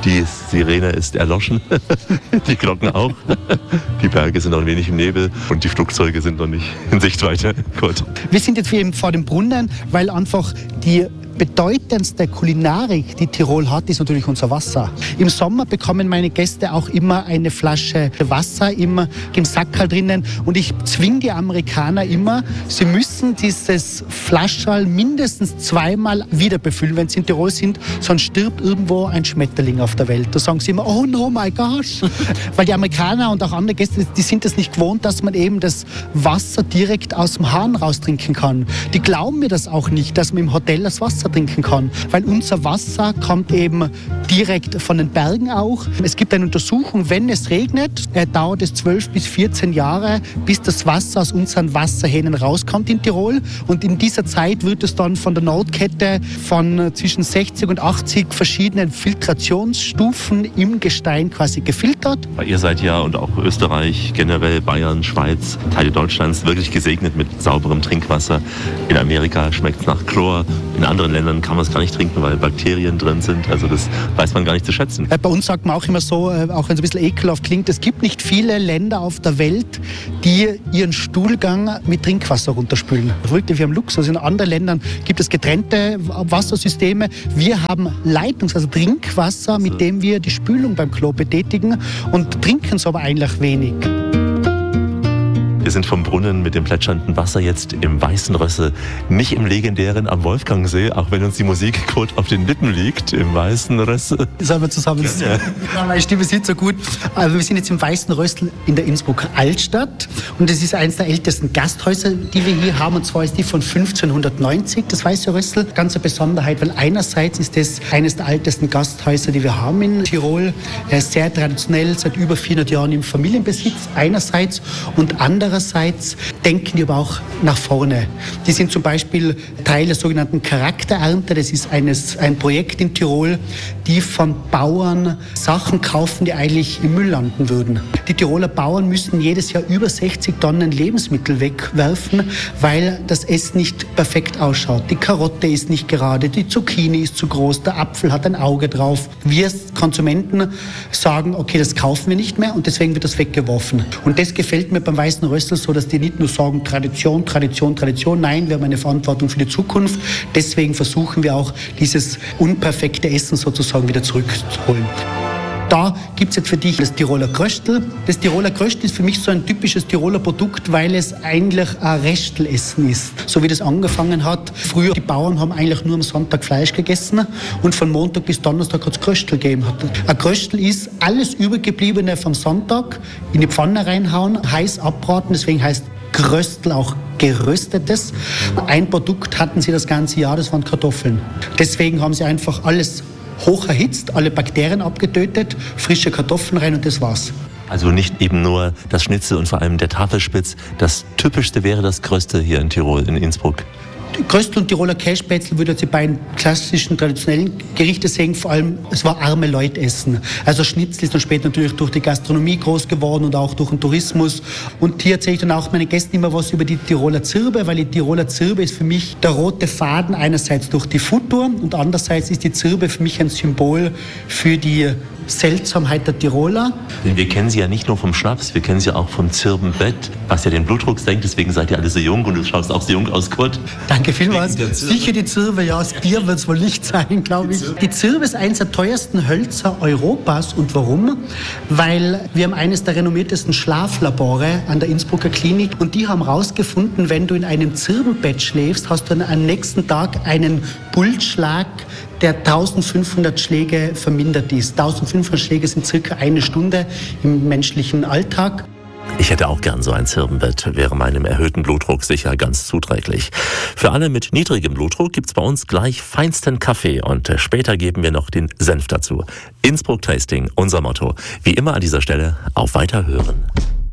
Die Sirene ist erloschen, die Glocken auch. Die Berge sind noch ein wenig im Nebel und die Flugzeuge sind noch nicht in Sichtweite. Gut. Wir sind jetzt eben vor dem Brunnen, weil einfach die bedeutendste Kulinarik, die Tirol hat, ist natürlich unser Wasser. Im Sommer bekommen meine Gäste auch immer eine Flasche Wasser im Sackerl drinnen und ich zwinge die Amerikaner immer, sie müssen dieses Flascherl mindestens 2-mal wieder befüllen, wenn sie in Tirol sind, sonst stirbt irgendwo ein Schmetterling auf der Welt. Da sagen sie immer, oh no, my gosh. Weil die Amerikaner und auch andere Gäste, die sind es nicht gewohnt, dass man eben das Wasser direkt aus dem Hahn raustrinken kann. Die glauben mir das auch nicht, dass man im Hotel das Wasser trinken kann, weil unser Wasser kommt eben direkt von den Bergen auch. Es gibt eine Untersuchung, wenn es regnet, dauert es 12 bis 14 Jahre, bis das Wasser aus unseren Wasserhähnen rauskommt in Tirol und in dieser Zeit wird es dann von der Nordkette von zwischen 60 und 80 verschiedenen Filtrationsstufen im Gestein quasi gefiltert. Ihr seid ja und auch Österreich, generell Bayern, Schweiz, Teile Deutschlands wirklich gesegnet mit sauberem Trinkwasser. In Amerika schmeckt es nach Chlor, in anderen Ländern kann man es gar nicht trinken, weil Bakterien drin sind. Also das weiß man gar nicht zu schätzen. Bei uns sagt man auch immer so, auch wenn es ein bisschen ekelhaft klingt, es gibt nicht viele Länder auf der Welt, die ihren Stuhlgang mit Trinkwasser runterspülen. Wirklich, wir haben Luxus. In anderen Ländern gibt es getrennte Wassersysteme. Wir haben also Trinkwasser, mit dem wir die Spülung beim Klo betätigen und trinken es aber eigentlich wenig. Wir sind vom Brunnen mit dem plätschernden Wasser jetzt im Weißen Rössel, nicht im legendären am Wolfgangsee, auch wenn uns die Musik gut auf den Lippen liegt, im Weißen Rössel. Sollen wir zusammen singen? Ja, meine Stimme sieht so gut. Also wir sind jetzt im Weißen Rössel in der Innsbrucker Altstadt und es ist eines der ältesten Gasthäuser, die wir hier haben, und zwar ist die von 1590, das Weiße Rössel. Ganz eine Besonderheit, weil einerseits ist es eines der ältesten Gasthäuser, die wir haben in Tirol. Er ist sehr traditionell, seit über 400 Jahren im Familienbesitz einerseits und andererseits denken die aber auch nach vorne. Die sind zum Beispiel Teil der sogenannten Charakterernte. Das ist ein Projekt in Tirol, die von Bauern Sachen kaufen, die eigentlich im Müll landen würden. Die Tiroler Bauern müssen jedes Jahr über 60 Tonnen Lebensmittel wegwerfen, weil das Essen nicht perfekt ausschaut. Die Karotte ist nicht gerade, die Zucchini ist zu groß, der Apfel hat ein Auge drauf. Wir Konsumenten sagen, okay, das kaufen wir nicht mehr und deswegen wird das weggeworfen. Und das gefällt mir beim Weißen Rössel so, dass die nicht nur sagen, Tradition, Tradition, Tradition. Nein, wir haben eine Verantwortung für die Zukunft. Deswegen versuchen wir auch, dieses unperfekte Essen sozusagen wieder zurückzuholen. Da gibt es jetzt für dich das Tiroler Kröstl. Das Tiroler Kröstl ist für mich so ein typisches Tiroler Produkt, weil es eigentlich ein Restelessen ist. So wie das angefangen hat. Früher, die Bauern haben eigentlich nur am Sonntag Fleisch gegessen und von Montag bis Donnerstag hat es Kröstl gegeben. Ein Kröstl ist alles Übergebliebene vom Sonntag in die Pfanne reinhauen, heiß abbraten, deswegen heißt Kröstl auch geröstetes. Ein Produkt hatten sie das ganze Jahr, das waren Kartoffeln. Deswegen haben sie einfach alles hoch erhitzt, alle Bakterien abgetötet, frische Kartoffeln rein und das war's. Also nicht eben nur das Schnitzel und vor allem der Tafelspitz. Das Typischste wäre das Kröstl hier in Tirol, in Innsbruck. Kröstl und Tiroler Kässpätzle würde die beiden klassischen traditionellen Gerichte sehen. Vor allem, es war arme Leute essen. Also Schnitzel ist dann später natürlich durch die Gastronomie groß geworden und auch durch den Tourismus. Und hier erzähle ich dann auch meinen Gästen immer was über die Tiroler Zirbe, weil die Tiroler Zirbe ist für mich der rote Faden, einerseits durch die Futur und andererseits ist die Zirbe für mich ein Symbol für die Seltsamkeit der Tiroler. Denn wir kennen sie ja nicht nur vom Schnaps, wir kennen sie auch vom Zirbenbett, was ja den Blutdruck senkt, deswegen seid ihr alle so jung und du schaust auch so jung aus, Kurt. Danke vielmals. Sicher die Zirbe, ja, das Bier wird es wohl nicht sein, glaube ich. Die Zirbe ist eines der teuersten Hölzer Europas. Und warum? Weil wir haben eines der renommiertesten Schlaflabore an der Innsbrucker Klinik und die haben herausgefunden, wenn du in einem Zirbenbett schläfst, hast du am nächsten Tag einen Pulsschlag, der 1500 Schläge vermindert ist. 1500 Schläge sind circa eine Stunde im menschlichen Alltag. Ich hätte auch gern so ein Zirbenbett, wäre meinem erhöhten Blutdruck sicher ganz zuträglich. Für alle mit niedrigem Blutdruck gibt's bei uns gleich feinsten Kaffee und später geben wir noch den Senf dazu. Innsbruck Tasting, unser Motto. Wie immer an dieser Stelle, auf Weiterhören.